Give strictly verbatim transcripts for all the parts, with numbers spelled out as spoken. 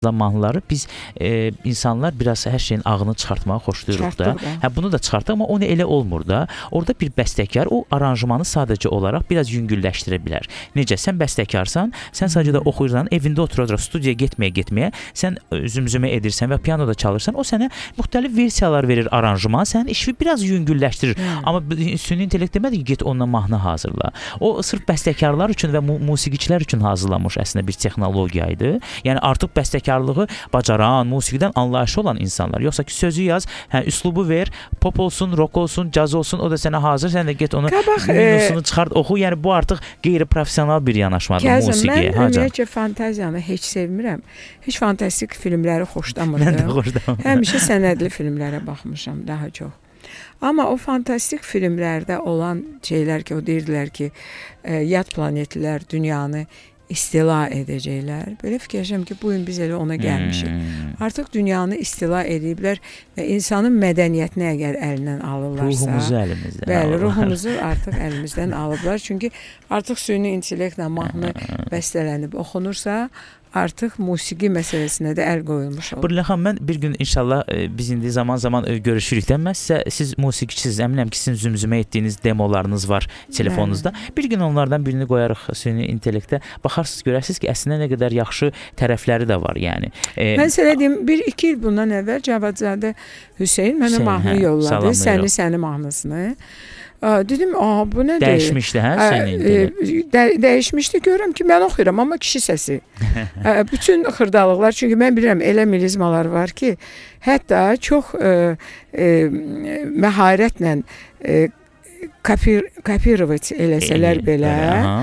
mahnıları biz e, insanlar biraz hər şeyin ağını çıxartmağı xoşlayırıq da. Hə, bunu da çıxartıq, amma o nə elə olmur da. Orada bir bəstəkar o aranjmanı sadəcə olaraq biraz yüngülləşdirə bilər. Necə? Sən bəstəkarsan, sən sadəcə də oxuyursan, evində oturaraq studiyaya getməyə getməyə, sən zümzümə edirsən və pianoda çalırsan, o sənə müxtəlif versiyalar verir aranjman, sənin işi biraz yüngülləşdirir. Hmm. Amma süni intellekt demədi ki, get onunla mahnı hazırla. O sırf bəstəkarlar üçün və mu musiqiçilər üçün hazırlanmış əslində bir texnologiya idi. Yəni artıq bəstəkar bacaran, musiqidən anlayışı olan insanlar. Yoxsa ki, sözü yaz, hə, üslubu ver, pop olsun, rock olsun, caz olsun, o da sənə hazır, sən də get onu minusunu çıxart, oxu. Yəni bu artıq qeyri-professional bir yanaşmadır musiqiyə. Mən ümumiyyətcə fantaziyanı heç sevmirəm. Heç fantastik filmləri xoşlamırdım. Mən də xoşlamırdım. Həmişə sənədli filmlərə baxmışam daha çox. Amma o fantastik filmlərdə olan şeylər ki, o deyirdilər ki, e, yad planetlilər dünyanı istila edəcəklər. Belə fikirləşirəm ki, bu gün biz elə ona gəlmişik. Hmm. Artıq dünyanı istila ediblər və insanın mədəniyyətini əgər əlindən alırlarsa, ruhumuzu əlimizdən bəli, alırlar. ruhumuzu artıq əlimizdən alıblar. Çünki artıq süni intellektlə mahnı bəstələnib oxunursa, artıq musiqi məsələsinə də əl qoyulmuş olur. Burla xanım, mən bir gün inşallah e, biz indi zaman-zaman e, görüşürük də. Mən sizə, siz musiqiçisiniz, əminəm ki, sizin zümzümə etdiyiniz demolarınız var telefonunuzda. Bəli. Bir gün onlardan birini qoyarıq süni intellektə. Baxarsınız, görərsiniz ki, əslində nə qədər yaxşı tərəfləri də var, yəni. E, mən sənə deyim, bir iki il bundan əvvəl Cavadzadə Hüseyn mənə mahnı hə, yolladı, səni səni mahnısını. Dedim, "A, bu nədir?" Dəyişmişdi, hə, süni intellekt. Də, dəyişmişdi, görürəm ki, mən oxuyuram, amma kişi səsi. Bütün xırdalıqlar, çünki mən bilirəm elə melizmalar var ki, hətta çox e, e, məharətlə e, kopir, kopirovat eləsələr belə,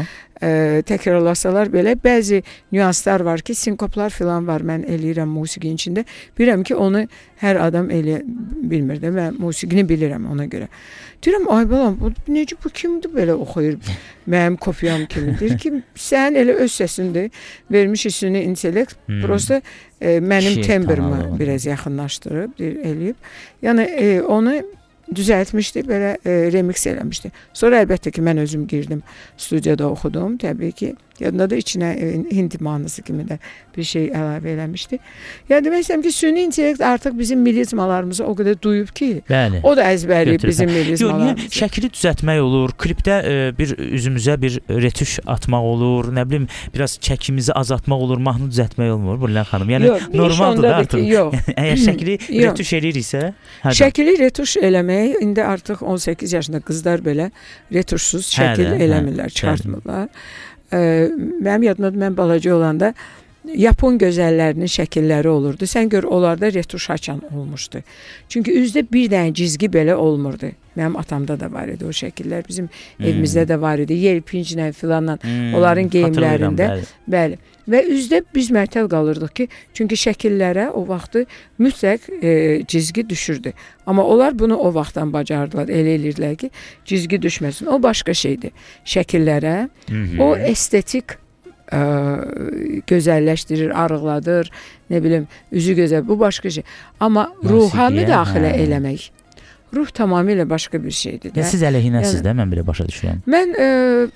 e, təkrarlasalar belə, bəzi nüanslar var ki, sinkoplar filan var, mən eləyirəm musiqinin içində. Bilirəm ki, onu hər adam elə bilmir də, mən musiqini bilirəm ona görə. Deyirəm, ay balam, bu, necə bu kimdir belə oxuyur, mənim kopyam kimidir ki, sən elə öz səsindir, vermiş süni intellekt, hmm. prosta e, mənim tembrimi biraz yaxınlaşdırıb, eləyib. Yəni e, onu düzəltmişdi, belə e, remix eləmişdi. Sonra əlbəttə ki, mən özüm girdim, studiyada oxudum, təbii ki. Yadında da içinə e, Hind mahnısı kimi də bir şey əlavə eləmişdi. Yəni demək istəyirəm ki, süni intellekt artıq bizim milizmalarımızı o qədər duyub ki, bəli, o da əzbərləyib bizim milizmalarımızı. Şəkili düzəltmək olur, klipdə e, bir üzümüzə bir retuş atmaq olur, nə bilim, biraz çəkimizi azaltmaq olur, mahnı düzəltmək olmur, Burlan xanım. Yəni yox, normaldır da artıq. Ki, əgər şəkili retuş eləyiriksə, hə. Şəkili retuş eləmək indi artıq on səkkiz yaşında qızlar belə retuşsuz şəkil hə, eləmirlər, hə, çıxartmırlar. Ə, mənim yadımdadır, mən balaca olanda Yapon gözəllərinin şəkilləri olurdu. Sən gör, onlarda retuş açan olmuşdu. Çünki üzdə bir dənə cizgi belə olmurdu. Mənim atamda da var idi o şəkillər. Bizim hmm. evimizdə də var idi. Yelpinclə filanla hmm. onların geyimlərində. Bəli. bəli. Və üzdə biz mərtəl qalırdıq ki, çünki şəkillərə o vaxtı mütləq e, cizgi düşürdü. Amma onlar bunu o vaxtdan bacardılar. Elə eləyirdilər ki, cizgi düşməsin. O başqa şeydir. Şəkillərə hmm. o estetik Ə, gözəlləşdirir, arıqladır, nə bilim, üzü gözəl, bu başqa şey. Amma ruha müdaxilə hə. eləmək, ruh tamamilə başqa bir şeydir. Ya, siz əleyhinəsiz də, mən belə başa düşürəm. Mən ə,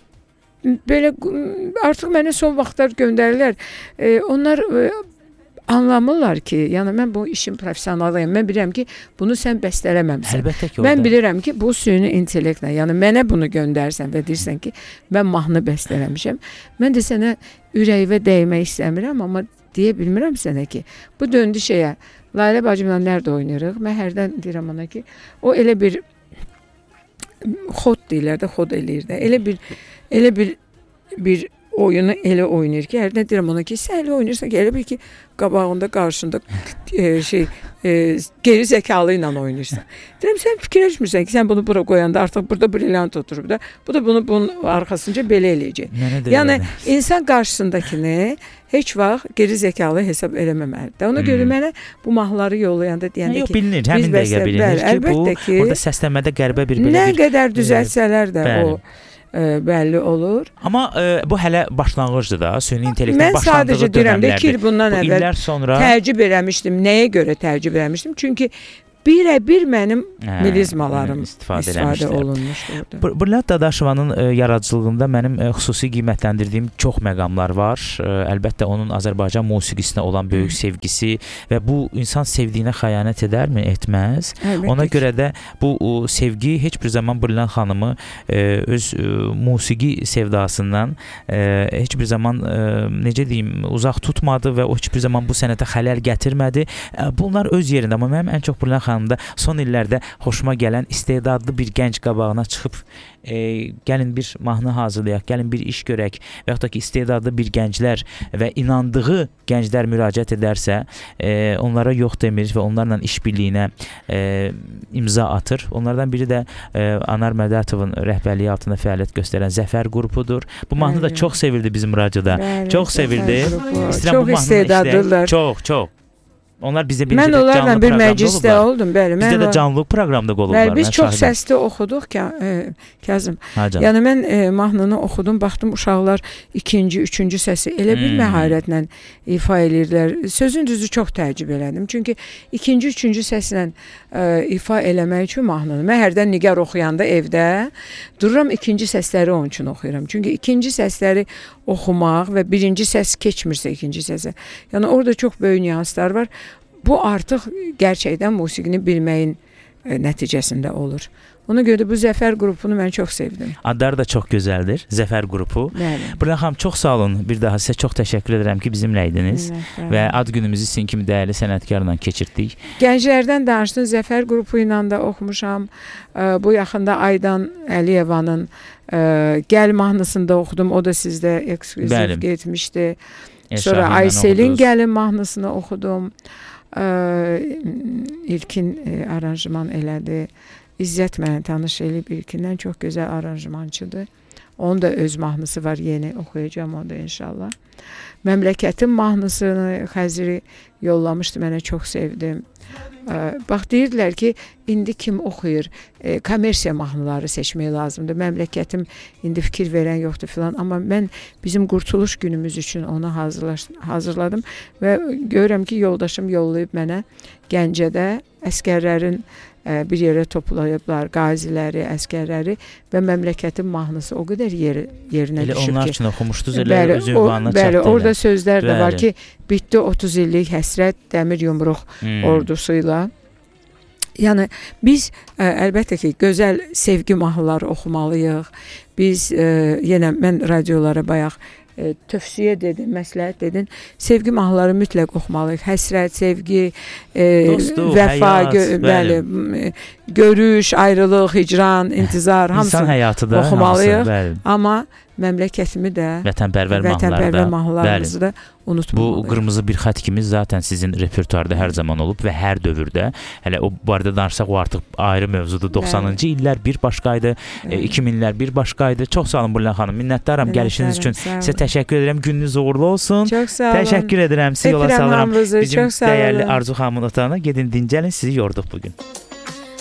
belə, artıq mənə son vaxtlar göndərirlər, ə, onlar ə, anlamırlar ki, yəni mən bu işin professionalıyam. Mən bilirəm ki, bunu sən bəstələməmsən. Əlbəttə ki, orada. Mən bilirəm ki, bu süni intellektlə, yəni mənə bunu göndərsən və deyirsən ki, mən mahnı bəstələmişəm. Mən də sənə ürəyivə dəymək istəmirəm, amma deyə bilmirəm sənə ki, bu döndü şeyə. Layla bacımla nerdə oynayırıq? Mən hərdən deyirəm ona ki, o elə bir xod deyirlər də, xod eləyir də. Elə bir elə bir bir oyunu elə oynayır ki, hərdən deyirəm ona ki, sən elə oynayırsan ki, elə bil ki, qabağında, qarşında e, şey, e, geri zəkalı ilə oynayırsan. Deyirəm, sən fikirləşmirsən ki, sən bunu bura qoyanda artıq burada brilyant oturub da, bu da bunu bunun arxasınca belə eləyəcək. Yəni, insan qarşısındakini heç vaxt geri zəkalı hesab eləməməlidir. Ona görə hmm. mənə bu mahnıları yollayanda deyəndə ki, yox, bilinir, həmin dəqiqə bilinir ki, bu, ki, orada səsləmədə qəribə bir belə nə bir... Nə qədər düzəltsələr də bəli. o Ə, bəlli olur. Amma ə, bu hələ başlanğıcdır da, süni intellektin mən başlandığı sadəcə deyirəm də, iki il bundan bu əvvəl illər sonra tərcih eləmişdim. Nəyə görə tərcih eləmişdim? Çünki birə-bir mənim Hə, milizmalarım istifadə istifadə eləmişlər. olunmuşdur orada. Bur- Brilliant Dadaşovanın e, yaradıcılığında mənim e, xüsusi qiymətləndirdiyim çox məqamlar var. E, əlbəttə onun Azərbaycan musiqisinə olan böyük sevgisi və bu insan sevdiyinə xəyanət edərmi? Etməz. Əlbəttə Ona ki. görə də bu o, sevgi heç bir zaman Brilliant xanımı e, öz e, musiqi sevdasından e, heç bir zaman e, necə deyim, uzaq tutmadı və o heç bir zaman bu sənətə xələl gətirmədi. E, bunlar öz yerində, amma mənim ən çox Brilliant xanımda son illərdə xoşuma gələn istedadlı bir gənc qabağına çıxıb e, gəlin bir mahnı hazırlayaq, gəlin bir iş görək və yaxud da ki istedadlı bir gənclər və inandığı gənclər müraciət edərsə, e, onlara yox demir və onlarla işbirliyinə e, imza atır. Onlardan biri də e, Anar Mədətovun rəhbərliyi altında fəaliyyət göstərən Zəfər qrupudur. Bu mahnı da Bəli. çox sevildi bizim radioda. Bəli, Çox Zəfər sevildi. qrupu. İstəyirəm Çox bu mahnını istedadlılar. işləyək. Çox, çox. Onlar bizə birinci Mən də onlarla canlı bir proqramda məclisdə olublar. oldum, bəli. Bizdə Mən də o- canlı proqramda olublar. Bəli, biz mən çox şahidəm. səsli oxuduq ki, e, Kazım. Ha, canım. Yəni mən e, mahnını oxudum, baxdım uşaqlar ikinci, üçüncü səsi elə bir Hmm. məharətlə ifa edirlər. Sözün düzü çox təəccüb elədim. Çünki ikinci, üçüncü səslə e, ifa eləmək üçün mahnını mən hərdən Nigar oxuyanda evdə dururam, ikinci səsləri onun üçün oxuyuram. Çünki ikinci səsləri oxumaq və birinci səs keçmirsə ikinci səsə. Yəni orada çox böyük nüanslar var. Bu artıq gerçəkdən musiqini bilməyin e, nəticəsində olur. Ona görə bu Zəfər qrupunu mən çox sevdim. Adları da çox gözəldir. Zəfər qrupu. Bəli. Brilliant xanım, çox sağ olun. Bir daha sizə çox təşəkkür edirəm ki, bizimlə idiniz və ad günümüzü sizin kimi dəyərli sənətkarla keçirtdik. Gənclərdən danışdın, Zəfər qrupu ilə də oxumuşam. E, bu yaxında Aydan Əliyevanın e, Gəl mahnısında oxudum. O da sizdə eksklüziv Bəli. getmişdi. E, Sonra Şahinlə Ayselin oxudunuz. Gəlin mahnısını oxudum. E, İlkin e, aranjman elədi. İzzət mənə tanış eləyib İlkindən, çox gözəl aranjmançıdır. Onun da öz mahnısı var, yeni oxuyacağam onu da inşallah. Məmləkətin mahnısını Xəzri yollamışdı, mənə çox sevdim. Ə, bax deyirdilər ki, indi kim oxuyur? E, kommersiya mahnıları seçmək lazımdır. Məmləkətim indi fikir verən yoxdur filan, amma mən bizim qurtuluş günümüz üçün onu hazırlaş hazırladım və görürəm ki, yoldaşım yollayıb mənə Gəncədə əskərlərin ə, bir yerə toplayıblar, qaziləri, əskərləri və məmləkətin mahnısı o qədər yer, yerinə Elə düşüb onlar ki. üçün oxumuşdunuz, elə Bəli, öz o, ünvanına bəli, çatdı. orada sözlər də var Bəli. ki, bitdi otuz illik həsrət dəmir yumruq Hmm. ordusuyla. Yəni biz ə, əlbəttə ki, gözəl sevgi mahnıları oxumalıyıq. Biz ə, yenə mən radiolara bayaq ə, tövsiyə dedim, məsləhət dedin. Sevgi mahnıları mütləq oxumalıyıq. Həsrət, sevgi, ə, Dostluq, vəfa, həyat, gö bəli, m- görüş, ayrılıq, hicran, intizar İnsan hamısını həyatı da oxumalıyıq. hamısı, bəli. Amma məmləkətimi də, Vətənpərvər mahnıları vətənpərvər da. mahnılarımızı da Bu unutmamalıyıq. qırmızı bir xətt kimi zaten sizin repertuarda hər zaman olub və hər dövrdə. Hələ o barədə danışsaq o artıq ayrı mövzudur. doxsanıncı illər bir başqaydı, e, iki minlər bir başqaydı. Çox sağ olun Brilliant xanım. Minnətdaram gəlişiniz üçün. Sizə təşəkkür edirəm. Gününüz uğurlu olsun. Çox sağ olun. Təşəkkür edirəm. Sizi yola Öpürəm salıram. hamınızı, Bizim çox sağ dəyərli olun. Arzu xanımın otağına gedin dincəlin. Sizi yorduq bugün.